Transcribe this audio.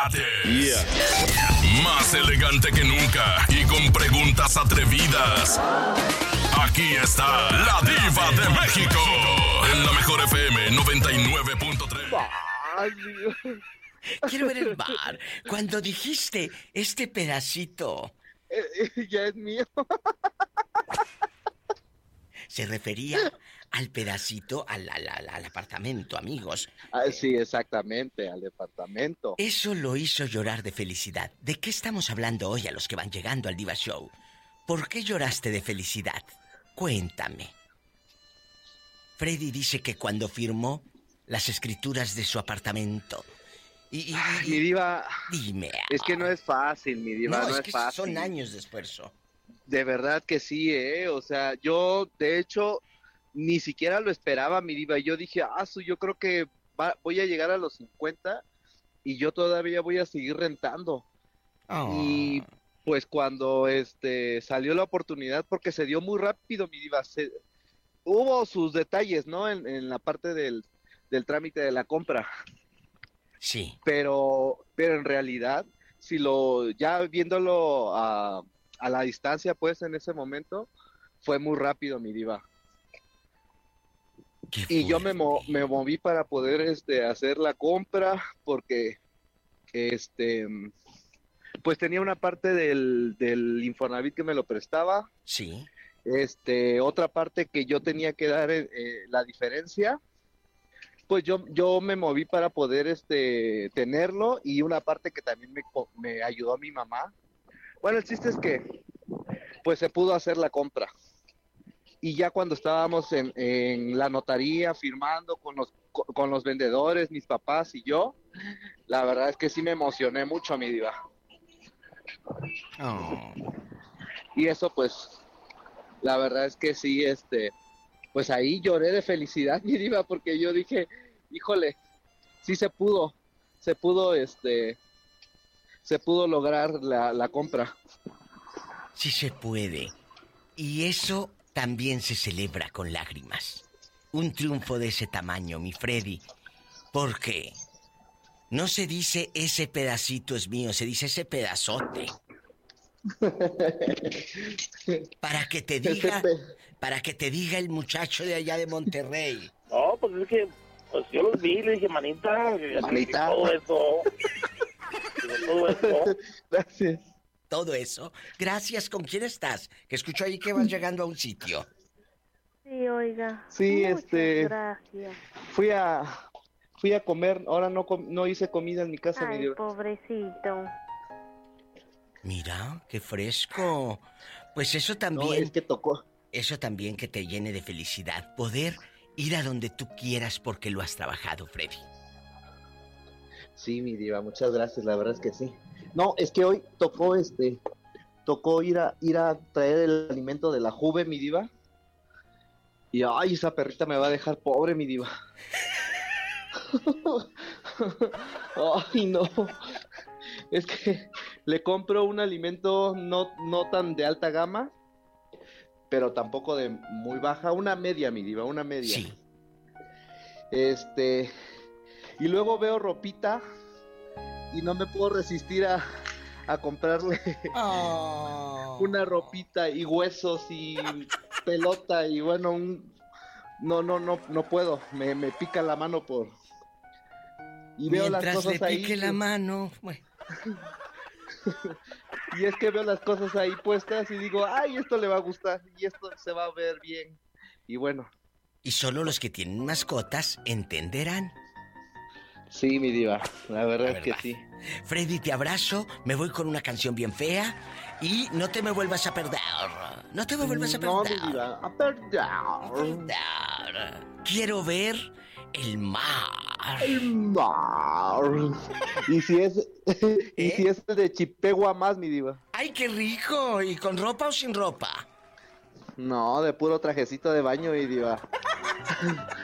Yeah. Más elegante que nunca y con preguntas atrevidas. Aquí está la Diva de México. En la Mejor FM 99.3. Ay, Dios. Quiero ver el bar. Cuando dijiste este pedacito, Ya es mío. se refería al pedacito, al apartamento, amigos. Sí, exactamente, al departamento. Eso lo hizo llorar de felicidad. ¿De qué estamos hablando hoy a los que van llegando al Diva Show? ¿Por qué lloraste de felicidad? Cuéntame. Freddy dice que cuando firmó las escrituras de su apartamento... Mi diva... Dime. Es que no es fácil, mi diva, no es que fácil. son años de esfuerzo. De verdad que sí, O sea, yo, de hecho, ni siquiera lo esperaba, mi diva. Yo dije, yo creo que voy a llegar a los 50 y yo todavía voy a seguir rentando. Oh. Y pues cuando salió la oportunidad, porque se dio muy rápido, mi diva, hubo sus detalles, ¿no? En la parte del trámite de la compra. Sí. Pero en realidad, ya viéndolo a la distancia, pues en ese momento, fue muy rápido, mi diva. Y yo me moví para poder hacer la compra, porque pues tenía una parte del Infonavit que me lo prestaba. Sí. Otra parte que yo tenía que dar la diferencia. Pues yo me moví para poder tenerlo, y una parte que también me ayudó a mi mamá. Bueno, el chiste es que pues se pudo hacer la compra. Y ya cuando estábamos en la notaría firmando con los vendedores, mis papás y yo, la verdad es que sí me emocioné mucho, mi diva. Oh. Y eso pues, la verdad es que sí, pues ahí lloré de felicidad, mi diva, porque yo dije, híjole, sí se pudo lograr la compra. Sí se puede. Y eso también se celebra con lágrimas. Un triunfo de ese tamaño, mi Freddy. Porque no se dice ese pedacito es mío, se dice ese pedazote. Para que te diga el muchacho de allá de Monterrey. No, pues es que yo los vi y le dije, manita, todo eso. Gracias. Todo eso. Gracias. ¿Con quién estás? Que escucho ahí que vas llegando a un sitio. Sí, oiga. Sí, Muchas gracias. Fui a comer. Ahora no hice comida en mi casa, mi Ay, diva. pobrecito. Mira, qué fresco. Pues eso también... No, es que tocó. Eso también que te llene de felicidad. Poder ir a donde tú quieras porque lo has trabajado, Freddy. Sí, mi diva, muchas gracias, la verdad es que sí. No, es que hoy tocó ir a traer el alimento de la Juve, mi diva. Y ay, esa perrita me va a dejar pobre, mi diva. Ay, no. Es que le compro un alimento no tan de alta gama, pero tampoco de muy baja, una media, mi diva, una media. Sí. Y luego veo ropita y no me puedo resistir a comprarle una ropita y huesos y pelota y bueno, no puedo, me pica la mano y veo mientras las cosas le ahí. pique la mano, bueno. Y es que veo las cosas ahí puestas y digo, ay, esto le va a gustar y esto se va a ver bien. Y bueno. Y solo los que tienen mascotas entenderán. Sí, mi diva, la verdad es que sí. Freddy, te abrazo, me voy con una canción bien fea y no te me vuelvas a perder. No te me vuelvas a perder. No, mi diva, a perder. Quiero ver el mar. El mar. Y si es el de Chipegua más, mi diva. ¡Ay, qué rico! ¿Y con ropa o sin ropa? No, de puro trajecito de baño, mi diva.